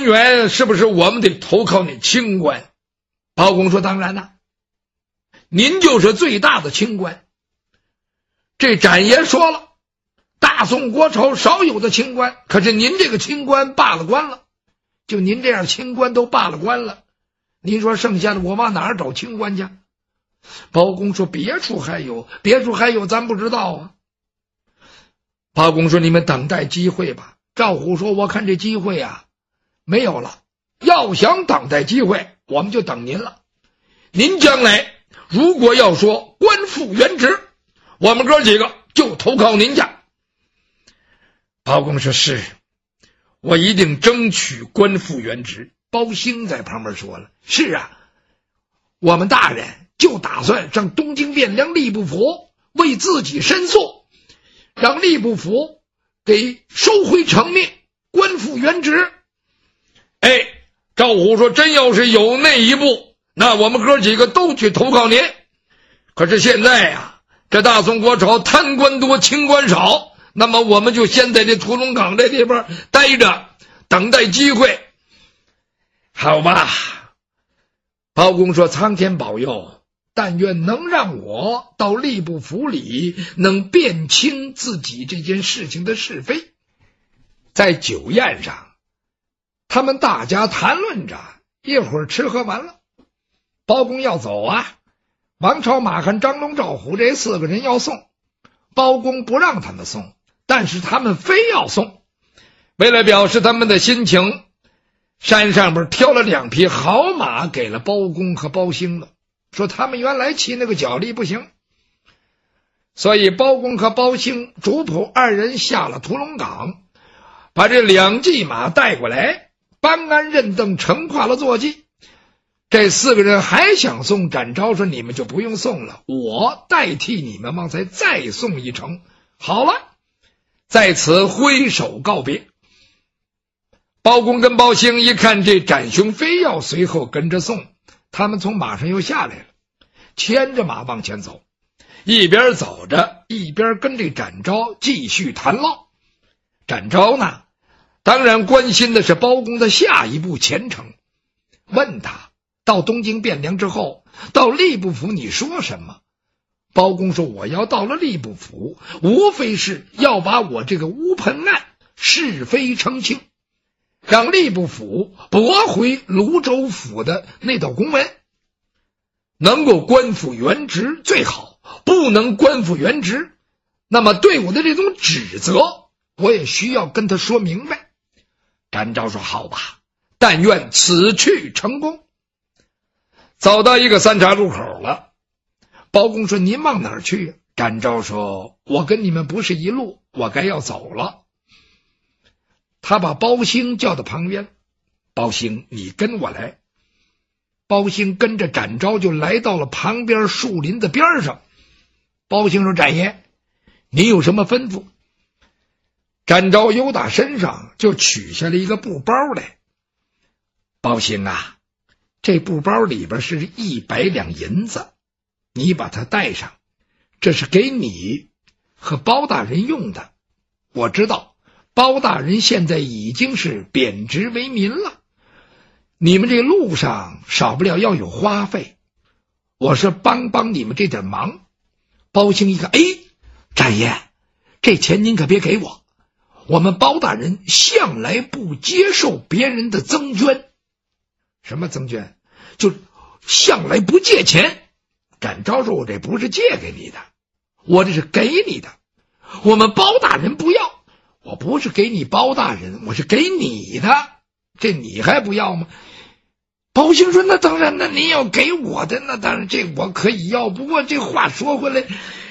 远是不是我们得投靠你清官？包公说当然了，您就是最大的清官。这展爷说了，大宋国朝少有的清官，可是您这个清官罢了官了，就您这样清官都罢了官了，您说剩下的我往哪儿找清官去？包公说别处还有，别处还有咱不知道啊。包公说你们等待机会吧。赵虎说我看这机会啊没有了，要想等待机会我们就等您了。您将来如果要说官复原职，我们哥几个就投靠您家。包公说是，我一定争取官复原职。包兴在旁边说了，是啊，我们大人就打算让东京汴梁吏部府为自己申诉，让吏部府给收回成命，官复原职。哎，赵虎说真要是有那一步，那我们哥几个都去投靠您。可是现在呀，这大宋国朝贪官多清官少，那么我们就先在这屠龙岗这地方待着，等待机会。好吧，包公说苍天保佑，但愿能让我到吏部府里能辨清自己这件事情的是非。在酒宴上，他们大家谈论着，一会儿吃喝完了，包公要走啊，王朝、马汉、张龙、赵虎这4个人要送，包公不让他们送，但是他们非要送。为了表示他们的心情，山上边挑了2匹好马给了包公和包兴的，说他们原来骑那个脚力不行，所以包公和包兴主仆2人下了屠龙岗，把这2骑马带过来，搬鞍认凳，乘跨了坐骑。这4个人还想送，展昭说你们就不用送了，我代替你们方才再送一程。好了，在此挥手告别。包公跟包兴一看这展兄非要随后跟着送，他们从马上又下来了，牵着马往前走，一边走着一边跟这展昭继续谈唠。展昭呢，当然关心的是包公的下一步前程，问他到东京汴梁之后，到吏部府你说什么？包公说我要到了吏部府，无非是要把我这个乌盆案是非澄清，让吏部府驳回泸州府的那道公文，能够官复原职最好，不能官复原职，那么对我的这种指责我也需要跟他说明白。展昭说好吧，但愿此去成功。走到一个3岔路口了，包公说您往哪儿去？展昭说我跟你们不是一路，我该要走了。他把包兴叫到旁边，包兴你跟我来。包兴跟着展昭就来到了旁边树林的边上。包兴说展爷您有什么吩咐？展昭由打身上就取下了一个布包来。包兴啊，这布包里边是100两银子，你把它带上，这是给你和包大人用的。我知道包大人现在已经是贬职为民了，你们这路上少不了要有花费，我是帮你们这点忙。包兴一看，哎，展爷，这钱您可别给我，我们包大人向来不接受别人的增捐。什么增捐？就向来不借钱。展昭说我这不是借给你的，我这是给你的，我们包大人不要。我不是给你包大人，我是给你的，这你还不要吗？包兴说那当然，那您要给我的，那当然这我可以要，不过这话说回来，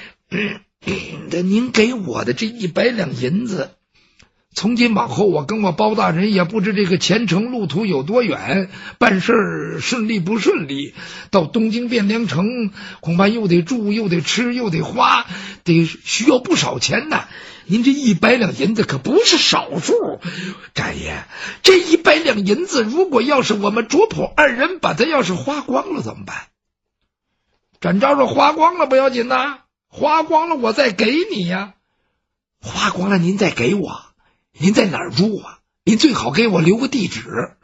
您给我的这100两银子，从今往后我跟我包大人也不知这个前程路途有多远，办事顺利不顺利，到东京汴梁城恐怕又得住又得吃又得花，得需要不少钱呢。您这100两银子可不是少数，展爷，这100两银子如果要是我们主仆2人把它要是花光了怎么办？展昭说花光了不要紧呐，花光了我再给你呀。花光了您再给我，您在哪儿住啊？您最好给我留个地址。